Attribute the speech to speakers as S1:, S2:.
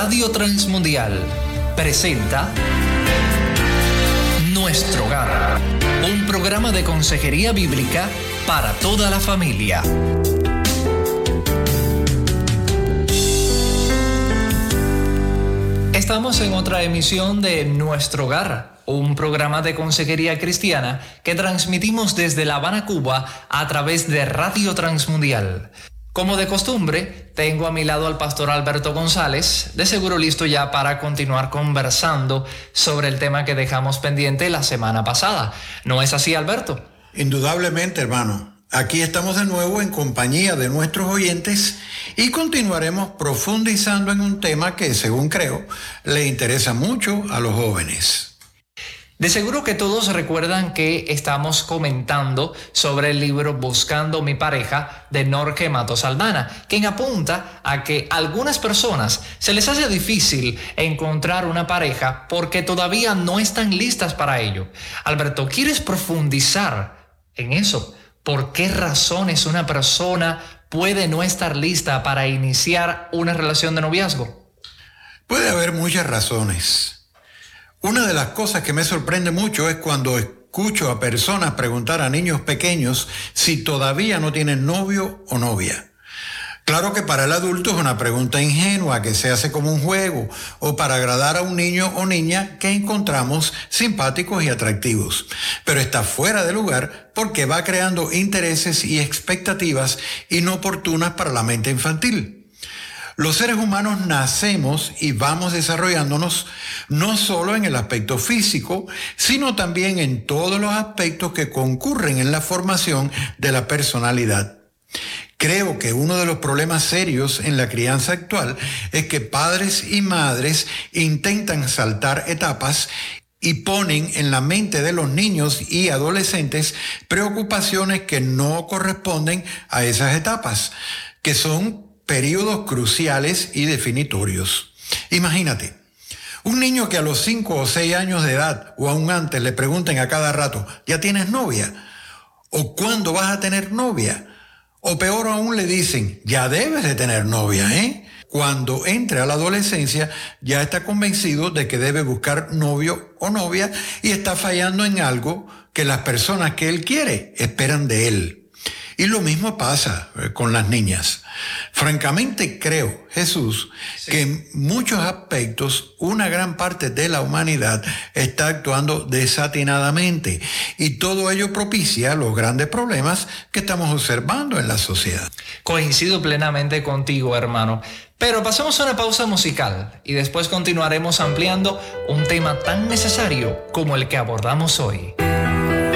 S1: Radio Transmundial presenta Nuestro Hogar, un programa de consejería bíblica para toda la familia. Estamos en otra emisión de Nuestro Hogar, un programa de consejería cristiana que transmitimos desde La Habana, Cuba, a través de Radio Transmundial. Como de costumbre, tengo a mi lado al pastor Alberto González, de seguro listo ya para continuar conversando sobre el tema que dejamos pendiente la semana pasada. ¿No es así, Alberto?
S2: Indudablemente, hermano. Aquí estamos de nuevo en compañía de nuestros oyentes y continuaremos profundizando en un tema que, según creo, le interesa mucho a los jóvenes.
S1: De seguro que todos recuerdan que estamos comentando sobre el libro Buscando mi pareja de Jorge Matos Aldana, quien apunta a que a algunas personas se les hace difícil encontrar una pareja porque todavía no están listas para ello. Alberto, ¿quieres profundizar en eso? ¿Por qué razones una persona puede no estar lista para iniciar una relación de noviazgo?
S2: Puede haber muchas razones. Una de las cosas que me sorprende mucho es cuando escucho a personas preguntar a niños pequeños si todavía no tienen novio o novia. Claro que para el adulto es una pregunta ingenua que se hace como un juego o para agradar a un niño o niña que encontramos simpáticos y atractivos. Pero está fuera de lugar porque va creando intereses y expectativas inoportunas para la mente infantil. Los seres humanos nacemos y vamos desarrollándonos no solo en el aspecto físico, sino también en todos los aspectos que concurren en la formación de la personalidad. Creo que uno de los problemas serios en la crianza actual es que padres y madres intentan saltar etapas y ponen en la mente de los niños y adolescentes preocupaciones que no corresponden a esas etapas, que son periodos cruciales y definitorios. Imagínate, un niño que a los 5 o 6 años de edad o aún antes le pregunten a cada rato, ¿ya tienes novia? ¿O cuándo vas a tener novia? O peor aún le dicen, ya debes de tener novia, ¿eh? Cuando entre a la adolescencia ya está convencido de que debe buscar novio o novia y está fallando en algo que las personas que él quiere esperan de él. Y lo mismo pasa con las niñas. Francamente creo, Jesús, que en muchos aspectos una gran parte de la humanidad está actuando desatinadamente y todo ello propicia los grandes problemas que estamos observando en la sociedad.
S1: Coincido plenamente contigo, hermano. Pero pasemos a una pausa musical y después continuaremos ampliando un tema tan necesario como el que abordamos hoy.